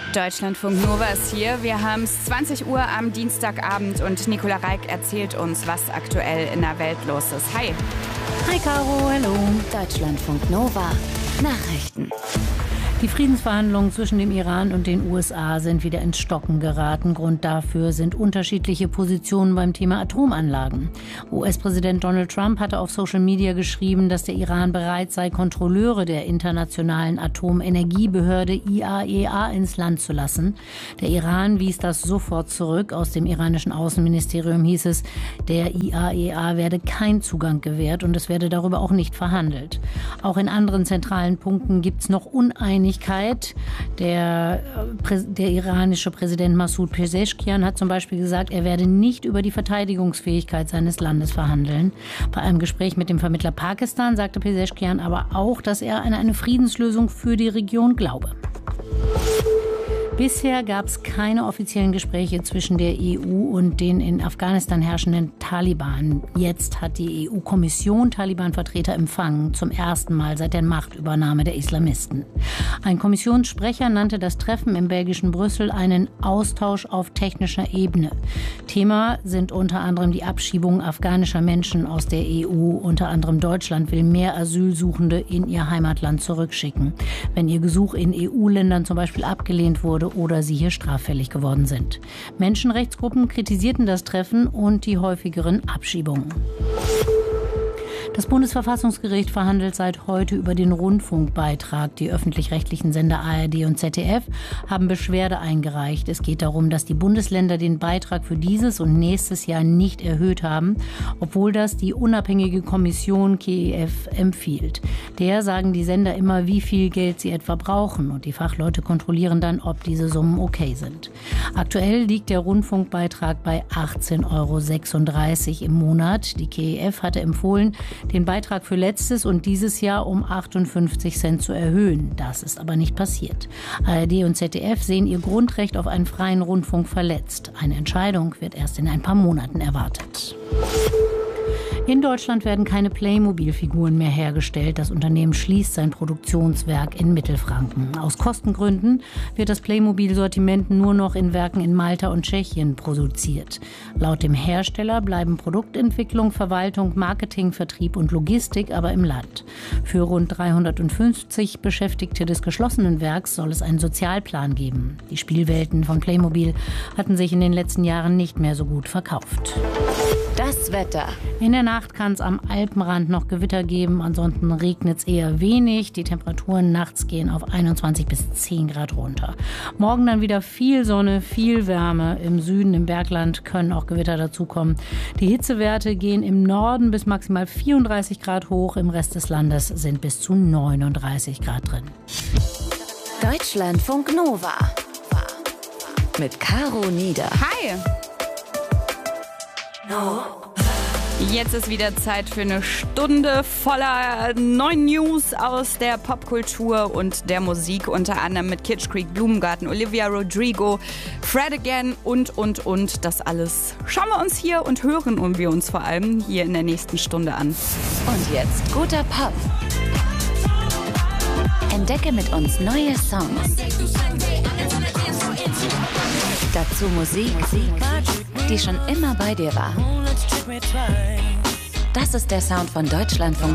Deutschlandfunk Nova ist hier. Wir haben es 20 Uhr am Dienstagabend und Nicola Reik erzählt uns, was aktuell in der Welt los ist. Hi. Hi Caro, hallo. Deutschlandfunk Nova. Nachrichten. Die Friedensverhandlungen zwischen dem Iran und den USA sind wieder ins Stocken geraten. Grund dafür sind unterschiedliche Positionen beim Thema Atomanlagen. US-Präsident Donald Trump hatte auf Social Media geschrieben, dass der Iran bereit sei, Kontrolleure der internationalen Atomenergiebehörde IAEA ins Land zu lassen. Der Iran wies das sofort zurück. Aus dem iranischen Außenministerium hieß es, der IAEA werde kein Zugang gewährt und es werde darüber auch nicht verhandelt. Auch in anderen zentralen Punkten gibt es noch Uneinigkeit. Der iranische Präsident Massoud Pezeshkian hat zum Beispiel gesagt, er werde nicht über die Verteidigungsfähigkeit seines Landes verhandeln. Bei einem Gespräch mit dem Vermittler Pakistan sagte Pezeshkian aber auch, dass er an eine Friedenslösung für die Region glaube. Bisher gab es keine offiziellen Gespräche zwischen der EU und den in Afghanistan herrschenden Taliban. Jetzt hat die EU-Kommission Taliban-Vertreter empfangen, zum ersten Mal seit der Machtübernahme der Islamisten. Ein Kommissionssprecher nannte das Treffen im belgischen Brüssel einen Austausch auf technischer Ebene. Thema sind unter anderem die Abschiebung afghanischer Menschen aus der EU. Unter anderem Deutschland will mehr Asylsuchende in ihr Heimatland zurückschicken, wenn ihr Gesuch in EU-Ländern zum Beispiel abgelehnt wurde oder sie hier straffällig geworden sind. Menschenrechtsgruppen kritisierten das Treffen und die häufigeren Abschiebungen. Das Bundesverfassungsgericht verhandelt seit heute über den Rundfunkbeitrag. Die öffentlich-rechtlichen Sender ARD und ZDF haben Beschwerde eingereicht. Es geht darum, dass die Bundesländer den Beitrag für dieses und nächstes Jahr nicht erhöht haben, obwohl das die unabhängige Kommission KEF empfiehlt. Der sagen die Sender immer, wie viel Geld sie etwa brauchen. Und die Fachleute kontrollieren dann, ob diese Summen okay sind. Aktuell liegt der Rundfunkbeitrag bei 18,36 € im Monat. Die KEF hatte empfohlen, den Beitrag für letztes und dieses Jahr um 58 Cent zu erhöhen. Das ist aber nicht passiert. ARD und ZDF sehen ihr Grundrecht auf einen freien Rundfunk verletzt. Eine Entscheidung wird erst in ein paar Monaten erwartet. In Deutschland werden keine Playmobil-Figuren mehr hergestellt. Das Unternehmen schließt sein Produktionswerk in Mittelfranken. Aus Kostengründen wird das Playmobil-Sortiment nur noch in Werken in Malta und Tschechien produziert. Laut dem Hersteller bleiben Produktentwicklung, Verwaltung, Marketing, Vertrieb und Logistik aber im Land. Für rund 350 Beschäftigte des geschlossenen Werks soll es einen Sozialplan geben. Die Spielwelten von Playmobil hatten sich in den letzten Jahren nicht mehr so gut verkauft. Das Wetter. In der Nacht kann es am Alpenrand noch Gewitter geben, ansonsten regnet es eher wenig. Die Temperaturen nachts gehen auf 21 bis 10 Grad runter. Morgen dann wieder viel Sonne, viel Wärme. Im Süden, im Bergland können auch Gewitter dazukommen. Die Hitzewerte gehen im Norden bis maximal 34 Grad hoch. Im Rest des Landes sind bis zu 39 Grad drin. Deutschlandfunk Nova. Mit Caro Nieder. Hi. Jetzt ist wieder Zeit für eine Stunde voller neuen News aus der Popkultur und der Musik, unter anderem mit Kitsch Creek, Blumengarten, Olivia Rodrigo, Fred Again und. Das alles schauen wir uns hier und hören wir uns vor allem hier in der nächsten Stunde an. Und jetzt guter Pop. Entdecke mit uns neue Songs. Dazu Musik, die schon immer bei dir war. Das ist der Sound von Deutschlandfunk